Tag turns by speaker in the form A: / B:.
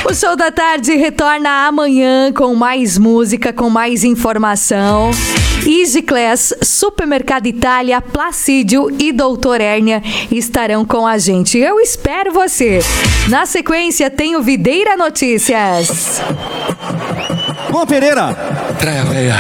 A: O Show da Tarde retorna amanhã com mais música, com mais informação. Easy Class, Supermercado Itália, Placídio e Doutor Hérnia estarão com a gente. Eu espero você. Na sequência tem o Videira Notícias.
B: Bom, Pereira.
C: Traia,